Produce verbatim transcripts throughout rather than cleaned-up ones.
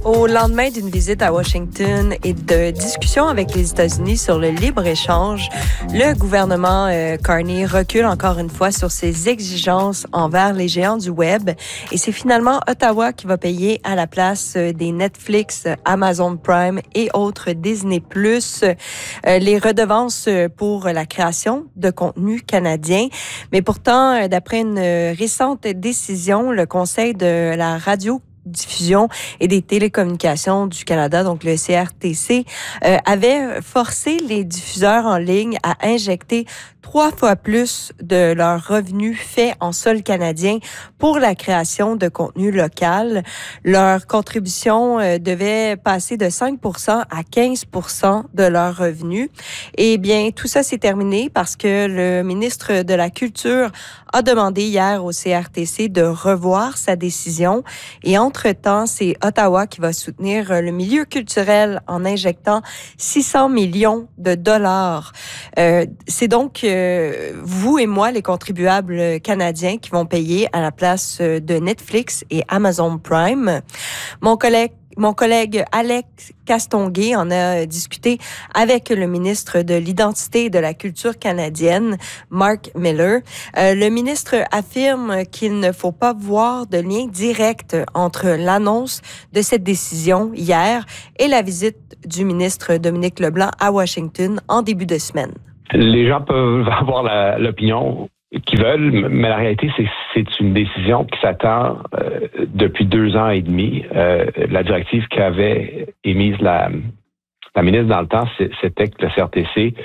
Au lendemain d'une visite à Washington et de discussions avec les États-Unis sur le libre-échange, le gouvernement euh, Carney recule encore une fois sur ses exigences envers les géants du Web. Et c'est finalement Ottawa qui va payer à la place des Netflix, Amazon Prime et autres Disney plus euh, les redevances pour la création de contenu canadien. Mais pourtant, d'après une récente décision, le Conseil de la radio diffusion et des télécommunications du Canada, donc le C R T C, euh, avait forcé les diffuseurs en ligne à injecter trois fois plus de leurs revenus faits en sol canadien pour la création de contenu local. Leur contribution euh, devait passer de cinq pour cent à quinze pour cent de leurs revenus. Et bien, tout ça s'est terminé parce que le ministre de la Culture a demandé hier au C R T C de revoir sa décision. Et entre-temps, c'est Ottawa qui va soutenir le milieu culturel en injectant six cents millions de dollars. Euh, c'est donc euh, vous et moi, les contribuables canadiens, qui vont payer à la place de Netflix et Amazon Prime. Mon collègue Mon collègue Alex Castonguay en a discuté avec le ministre de l'Identité et de la Culture canadienne, Mark Miller. Euh, le ministre affirme qu'il ne faut pas voir de lien direct entre l'annonce de cette décision hier et la visite du ministre Dominique Leblanc à Washington en début de semaine. Les gens peuvent avoir la, l'opinion qu'ils veulent, mais la réalité, c'est que c'est une décision qui s'attend euh, depuis deux ans et demi. Euh, la directive qu'avait émise la, la ministre dans le temps, c'était que le C R T C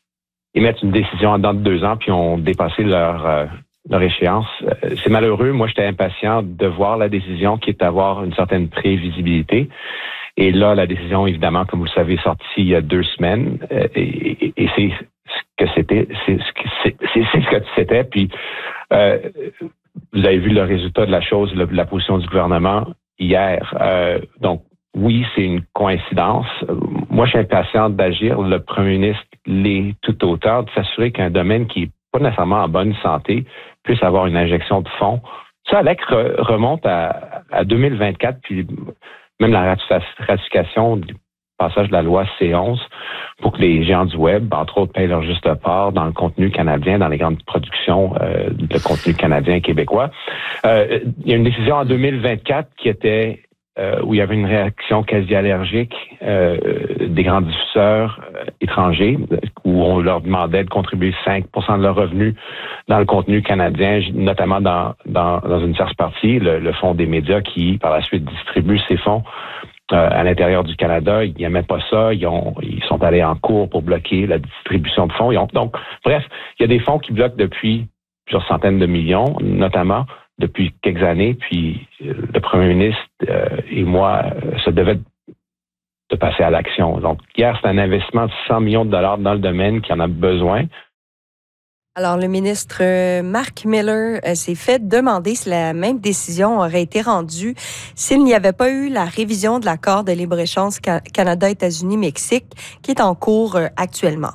émette une décision en dedans de deux ans, puis ont dépassé leur, euh, leur échéance. Euh, c'est malheureux. Moi, j'étais impatient de voir la décision, qui est d'avoir une certaine prévisibilité. Et là, la décision, évidemment, comme vous le savez, est sortie il y a deux semaines. Euh, et, et, et c'est que c'était, c'est ce que c'est, c'est, c'est ce que c'était. Puis euh, vous avez vu le résultat de la chose, le, la position du gouvernement hier. Euh, donc oui, c'est une coïncidence. Moi, je suis impatient d'agir. Le premier ministre l'est tout autant, de s'assurer qu'un domaine qui n'est pas nécessairement en bonne santé puisse avoir une injection de fonds. Ça, Alex, remonte à, à deux mille vingt-quatre, puis même la ratification du passage de la loi C onze pour que les géants du Web, entre autres, payent leur juste part dans le contenu canadien, dans les grandes productions euh, de contenu canadien québécois. Euh, il y a une décision en deux mille vingt-quatre qui était euh, où il y avait une réaction quasi allergique euh, des grands diffuseurs euh, étrangers, où on leur demandait de contribuer cinq pour cent de leurs revenus dans le contenu canadien, notamment dans, dans, dans une tierce partie, le, le Fonds des médias qui, par la suite, distribue ces fonds Euh, à l'intérieur du Canada. Ils n'aimaient pas ça. Ils, ont, ils sont allés en cours pour bloquer la distribution de fonds. Ils ont, donc, bref, il y a des fonds qui bloquent depuis plusieurs centaines de millions, notamment depuis quelques années. Puis euh, le premier ministre euh, et moi euh, se devaient de passer à l'action. Donc, hier, c'est un investissement de cent millions de dollars dans le domaine qui en a besoin. Alors, le ministre Mark Miller euh, s'est fait demander si la même décision aurait été rendue s'il n'y avait pas eu la révision de l'accord de libre-échange Canada, États-Unis, Mexique, qui est en cours euh, actuellement.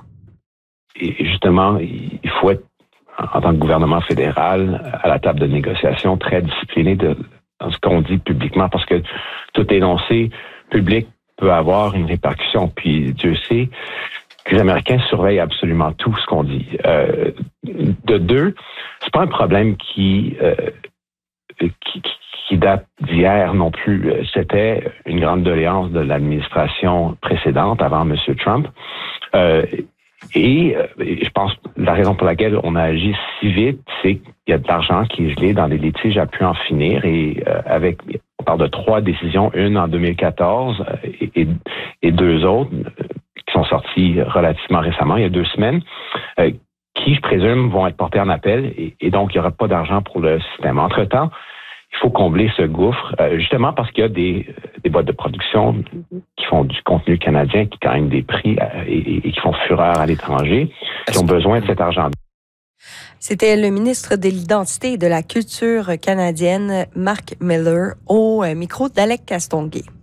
Et justement, il faut être, en tant que gouvernement fédéral, à la table de négociation, très discipliné de, dans ce qu'on dit publiquement, parce que tout énoncé public peut avoir une répercussion. Puis Dieu sait que les Américains surveillent absolument tout ce qu'on dit. Euh, de deux, c'est pas un problème qui, euh, qui, qui date d'hier non plus. C'était une grande doléance de l'administration précédente, avant M. Trump. Euh, et, et je pense que la raison pour laquelle on a agi si vite, c'est qu'il y a de l'argent qui est gelé dans les litiges à pu en finir. Et euh, avec, on parle de trois décisions, une en deux mille quatorze et, et, et deux autres qui sont sortis relativement récemment, il y a deux semaines, euh, qui, je présume, vont être portés en appel, et, et donc il n'y aura pas d'argent pour le système. Entre-temps, il faut combler ce gouffre, euh, justement parce qu'il y a des, des boîtes de production qui font du contenu canadien, qui gagnent des prix euh, et, et qui font fureur à l'étranger, qui ont besoin de cet argent. C'était le ministre de l'Identité et de la Culture canadienne, Mark Miller, au micro d'Alex Castonguay.